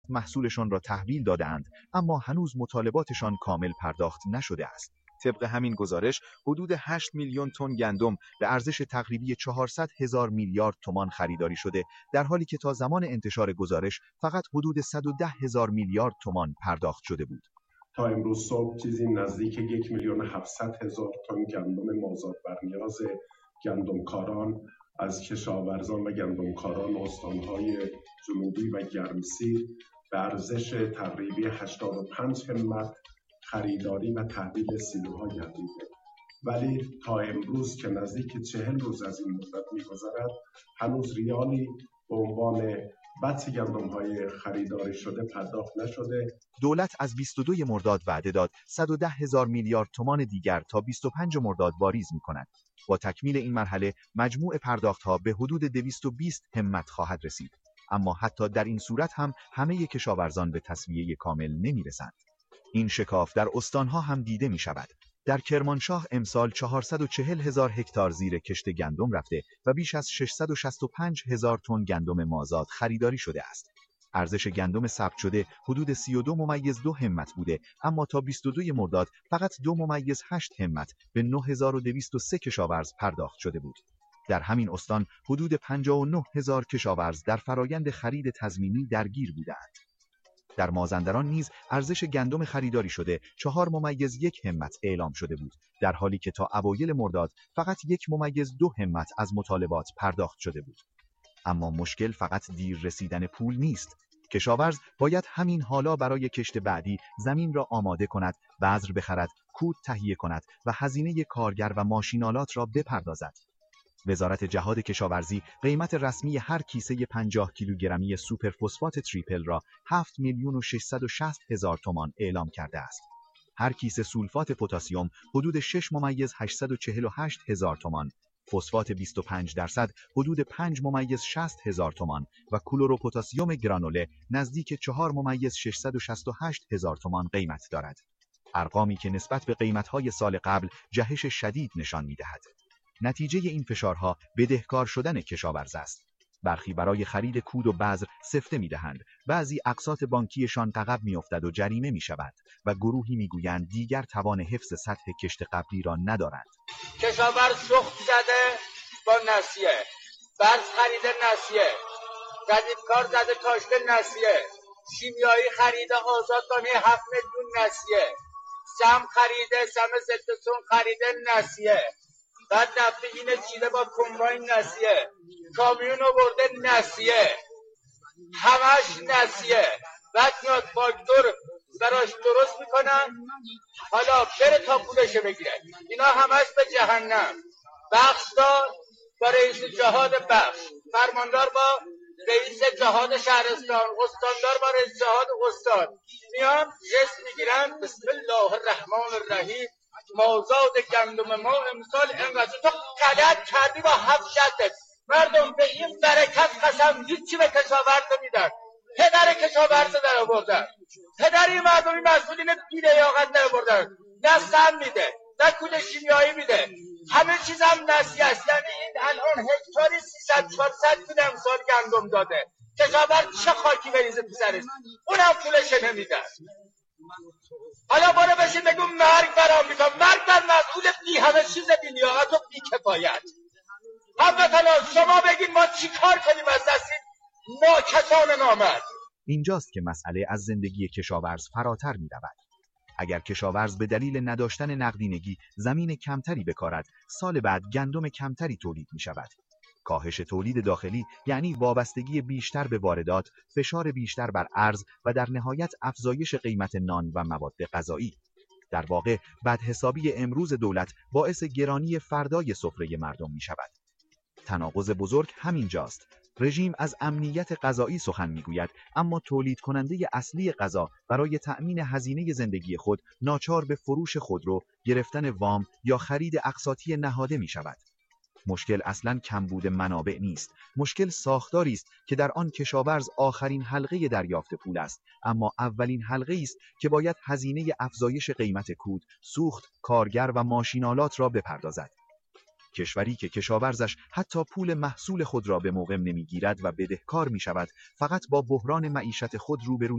محصولشان را تحویل داده‌اند، اما هنوز مطالباتشان کامل پرداخت نشده است. طبق همین گزارش، حدود 8 میلیون تن گندم به ارزش تقریبی 400,000 میلیارد تومان خریداری شده، در حالی که تا زمان انتشار گزارش فقط حدود 110,000 میلیارد تومان پرداخت شده بود. تا امروز صبح چیزی نزدیک 1,700,000 تن گندم مازاد بر نیاز گندمکاران از کشاورزان و گندمکاران استانهای جنوبی و گرمسیر به ارزش تقریبی 85 همت خریداری و تحویل سیلوها گردیده. ولی تا امروز که نزدیک 40 روز از این مدت می‌گذرد، هنوز ریالی به عنوان بطس گندم‌های خریداری شده پرداخت نشده. دولت از 22 مرداد وعده داد 110,000 میلیارد تومان دیگر تا 25 مرداد واریز می‌کند. با تکمیل این مرحله مجموع پرداخت‌ها به حدود 220 همت خواهد رسید. اما حتی در این صورت هم همه کشاورزان به تسویه کامل نمی‌رسند. این شکاف در استانها هم دیده می‌شود. در کرمانشاه امسال 440,000 هکتار زیر کشت گندم رفته و بیش از 665,000 تن گندم مازاد خریداری شده است. ارزش گندم ثبت شده حدود 32.2 همت بوده، اما تا 22 مرداد فقط 2.8 همت به 9203 کشاورز پرداخت شده بود. در همین استان حدود 59,000 کشاورز در فرایند خرید تضمینی درگیر بودند. در مازندران نیز ارزش گندم خریداری شده 4.1 همت اعلام شده بود، در حالی که تا اوایل مرداد فقط 1.2 همت از مطالبات پرداخت شده بود. اما مشکل فقط دیر رسیدن پول نیست. کشاورز باید همین حالا برای کشت بعدی زمین را آماده کند، بذر بخرد، کود تهیه کند و هزینه کارگر و ماشینالات را بپردازد. وزارت جهاد کشاورزی قیمت رسمی هر کیسه 50 کیلوگرمی سوپر فسفات تریپل را 7,660,000 تومان اعلام کرده است. هر کیسه سولفات پتاسیم حدود 6,480,000 تومان، فسفات 25% حدود 5,60,000 تومان و کلروپتاسیم گرانوله نزدیک 4,668,000 تومان قیمت دارد. ارقامی که نسبت به قیمت‌های سال قبل جهش شدید نشان می‌دهد. نتیجه این فشارها بدهکار شدن کشاورز است. برخی برای خرید کود و بذر سفته می‌دهند، بعضی اقساط بانکیشان عقب می‌افتد و جریمه می‌شود و گروهی می‌گویند دیگر توان حفظ سطح کشت قبلی را ندارند. کشاورز سوخت زده با نسیه، بذر خریده نسیه، جدیدکار زده کاشته نسیه، شیمیایی خریده آزادانه 7 میلیون نسیه، سم خریده، سم ضدسون خریده نسیه، بعد نفقینه چیده با کمباین نسیه، کامیون آورده نسیه، همش نسیه. بعد میاد فاکتور براش درست میکنن، حالا بره تا پولشو بگیره. اینا همش به جهنم. بخشدار با رئیس جهاد بخش، فرماندار با رئیس جهاد شهرستان، استاندار با رئیس جهاد استان، میان جست میگیرن. بسم الله الرحمن الرحیم، مازاد گندم ما امسال انقدر. تو غلط کردی با 7 شدت. مردم به این برکت قسم هیچی به کشاورز نمیدن. پدر کشاورز در آوردن، پدر این مردمی مسئولین بی‌لیاقت در آوردن. نه سم میده، نه کود شیمیایی میده، همه چیز هم نسیه است. یعنی این الان هکتاری 300-400 کیلو امسال گندم داده. کشاورز چه خاکی بریزه تو سرش؟ اونم پولش نمیدن. حالا بالا بشین بگو مرگ بر آمریکا، مرگ بر مسئول بی همه چیز بی‌لیاقت و بی‌کفایت. هموطنان شما بگید ما چی کار کنیم از دست این ناکسان نامرد؟ اینجاست که مسئله از زندگی کشاورز فراتر می رود. اگر کشاورز به دلیل نداشتن نقدینگی زمین کمتری بکارد، سال بعد گندم کمتری تولید می شود. کاهش تولید داخلی یعنی وابستگی بیشتر به واردات، فشار بیشتر بر ارز و در نهایت افزایش قیمت نان و مواد غذایی. در واقع بدحسابی امروز دولت باعث گرانی فردای سفره مردم می شود. تناقض بزرگ همینجاست. رژیم از امنیت غذایی سخن میگوید، اما تولید کننده اصلی غذا برای تأمین هزینه زندگی خود ناچار به فروش خودرو، گرفتن وام یا خرید اقساطی نهاده می شود. مشکل اصلاً کمبود منابع نیست. مشکل ساختاری است که در آن کشاورز آخرین حلقه دریافت پول است، اما اولین حلقه است که باید هزینه افزایش قیمت کود، سوخت، کارگر و ماشینالات را بپردازد. کشوری که کشاورزش حتی پول محصول خود را به موقع نمیگیرد و بدهکار می شود، فقط با بحران معیشت خود روبرو